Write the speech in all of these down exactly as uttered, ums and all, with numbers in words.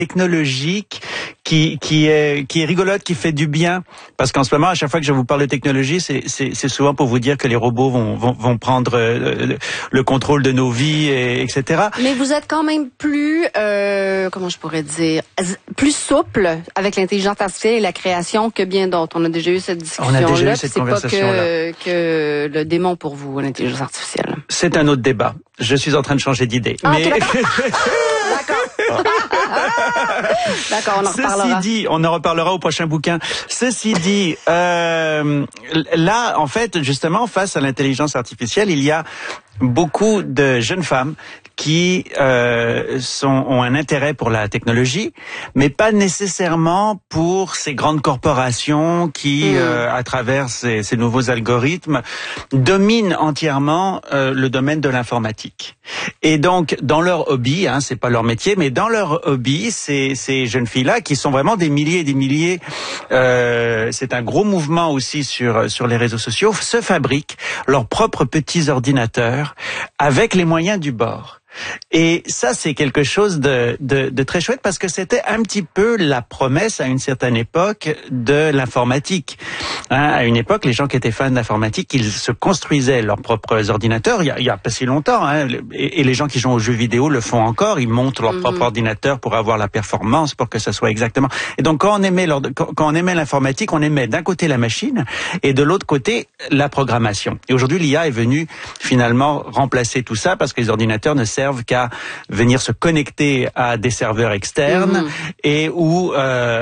technologique qui qui est qui est rigolote, qui fait du bien, parce qu'en ce moment, à chaque fois que je vous parle de technologie, c'est c'est c'est souvent pour vous dire que les robots vont vont, vont prendre le, le contrôle de nos vies, et etc. Mais vous êtes quand même plus euh, comment je pourrais dire plus souple avec l'intelligence artificielle et la création que bien d'autres. On a déjà eu cette discussion On a déjà là, eu cette c'est conversation pas que, là. que le démon pour vous, l'intelligence artificielle. C'est un autre débat. Je suis en train de changer d'idée. Ah, mais okay, d'accord. D'accord, on en reparlera. Ceci dit, on en reparlera au prochain bouquin. Ceci dit, euh, là, en fait, justement, face à l'intelligence artificielle, il y a beaucoup de jeunes femmes qui euh, sont, ont un intérêt pour la technologie, mais pas nécessairement pour ces grandes corporations qui, mmh. euh, à travers ces, ces nouveaux algorithmes, dominent entièrement euh, le domaine de l'informatique. Et donc, dans leur hobby, hein, c'est pas leur métier, mais dans leur hobby, ces, ces jeunes filles-là, qui sont vraiment des milliers et des milliers, euh, c'est un gros mouvement aussi sur sur les réseaux sociaux, se fabriquent leurs propres petits ordinateurs avec les moyens du bord. Et ça, c'est quelque chose de, de, de très chouette, parce que c'était un petit peu la promesse à une certaine époque de l'informatique. Hein, à une époque, les gens qui étaient fans d'informatique, ils se construisaient leurs propres ordinateurs. Il y a, il y a pas si longtemps, hein, et, et les gens qui jouent aux jeux vidéo le font encore. Ils montent leur mmh. propre ordinateur pour avoir la performance, pour que ça soit exactement. Et donc, quand on aimait leur, quand, quand on aimait l'informatique, on aimait d'un côté la machine et de l'autre côté la programmation. Et aujourd'hui, l'I A est venue finalement remplacer tout ça, parce que les ordinateurs ne servent qu'à venir se connecter à des serveurs externes, mmh. et où euh,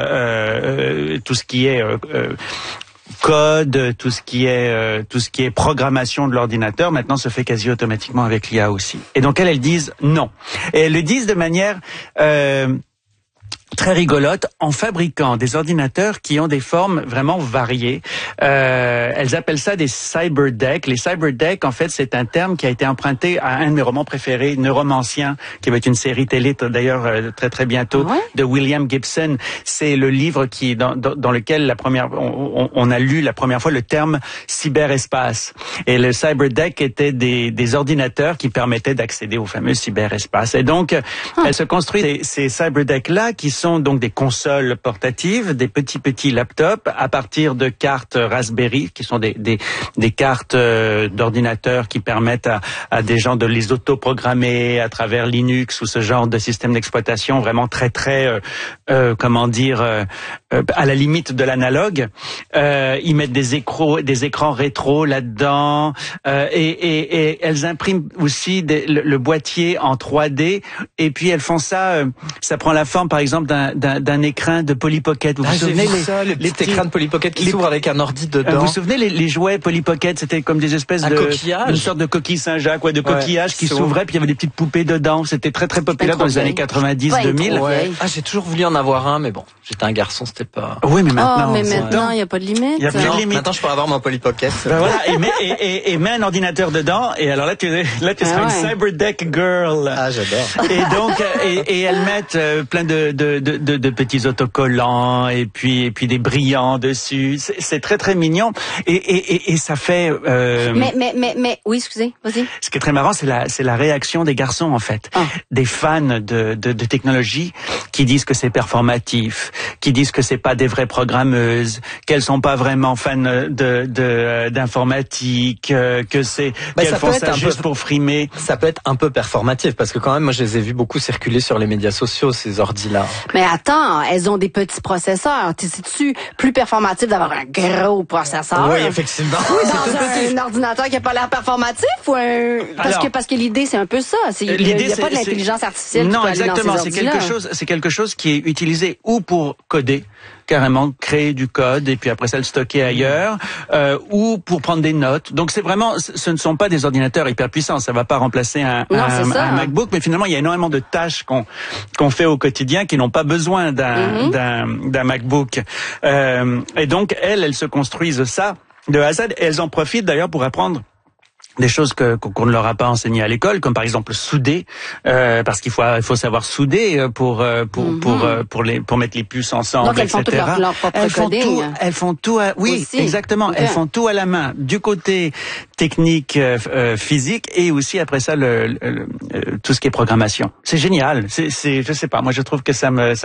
euh, tout ce qui est euh, euh, code, tout ce qui est euh, tout ce qui est programmation de l'ordinateur maintenant se fait quasi automatiquement avec l'I A aussi. Et donc elles, elles disent non. Et elles le disent de manière euh, très rigolote, en fabriquant des ordinateurs qui ont des formes vraiment variées. Euh, elles appellent ça des cyberdecks. Les cyberdecks, en fait, c'est un terme qui a été emprunté à un de mes romans préférés, Neuromancien, qui va être une série télé d'ailleurs très très bientôt, ouais. de William Gibson. C'est le livre qui dans, dans, dans lequel la première on, on a lu la première fois le terme cyberespace. Et le cyberdeck était des, des ordinateurs qui permettaient d'accéder au fameux cyberespace. Et donc, ah. elles se construisent ces, ces cyberdecks-là qui sont donc des consoles portatives, des petits petits laptops à partir de cartes Raspberry, qui sont des des, des cartes euh, d'ordinateur qui permettent à, à des gens de les autoprogrammer à travers Linux ou ce genre de système d'exploitation vraiment très très euh, euh, comment dire euh, euh, à la limite de l'analogue. Euh, ils mettent des écrans des écrans rétro là-dedans, euh, et, et, et elles impriment aussi des, le, le boîtier en trois D, et puis elles font ça, euh, ça prend la forme par exemple d'un d'un, d'un écran de Polly Pocket. Vous ah, vous souvenez vu les, ça, le les petit écran de Polly Pocket qui les, s'ouvre avec un ordi dedans. Vous vous souvenez les, les jouets Polly Pocket, c'était comme des espèces un de coquillage. une sorte de coquille Saint-Jacques, ouais, de ouais, coquillage qui s'ouvrait, puis il y avait des petites poupées dedans. C'était très très populaire dans les années quatre-vingt-dix deux mille. Ouais. Ah, j'ai toujours voulu en avoir un, mais bon, j'étais un garçon, c'était pas. Oui, mais maintenant. Oh, mais maintenant, il y a pas de limite. Il y a plus de limite. Maintenant, je pourrais avoir mon Polly Pocket. Ben voilà, et mets, et, et, et mets un ordinateur dedans, et alors là, tu, là, tu seras ah ouais. une cyberdeck girl. Ah, j'adore. Et donc, et, et elles mettent euh, plein de, de, de, de, de petits autocollants, et puis, et puis des brillants dessus. C'est, c'est très, très mignon. Et, et, et, et ça fait, euh... Mais, mais, mais, mais, oui, excusez, vas-y. Ce qui est très marrant, c'est la, c'est la réaction des garçons, en fait. Ah. Des fans de, de, de technologie qui disent que c'est performatif, qui disent que c'est pas des vraies programmeuses, qu'elles sont pas vraiment fans de, de, d'informatique, que c'est, bah, qu'elles font ça juste peu, pour frimer. Ça peut être un peu performatif, parce que quand même, moi, je les ai vus beaucoup circuler sur les médias sociaux, ces ordis-là. Mais attends, elles ont des petits processeurs. C'est-tu plus performatif d'avoir un gros processeur? Oui, effectivement. Oui, dans un, un ordinateur qui n'a pas l'air performatif ou un... Parce Alors, que, parce que l'idée, c'est un peu ça. C'est, il n'y a, a pas de l'intelligence artificielle non, qui peut exactement. aller dans ces c'est quelque chose, c'est quelque chose qui est utilisé ou pour coder, carrément créer du code et puis après ça le stocker ailleurs, euh, ou pour prendre des notes. Donc c'est vraiment, ce ne sont pas des ordinateurs hyper puissants, ça va pas remplacer un, non, un, ça, un hein. MacBook, mais finalement il y a énormément de tâches qu'on qu'on fait au quotidien qui n'ont pas besoin d'un mm-hmm. d'un, d'un MacBook. Euh, et donc elles, elles se construisent ça de A à Z, et elles en profitent d'ailleurs pour apprendre des choses que qu'on ne leur a pas enseignées à l'école, comme par exemple souder, euh, parce qu'il faut il faut savoir souder pour pour mm-hmm. pour pour les pour mettre les puces ensemble, donc, elles et cetera. Font tout leur, leur propre elles font coding. tout, elles font tout, à, oui, aussi. exactement. Okay. Elles font tout à la main, du côté technique, euh, physique, et aussi après ça le, le, le tout ce qui est programmation. C'est génial. C'est c'est je sais pas. Moi je trouve que ça me ça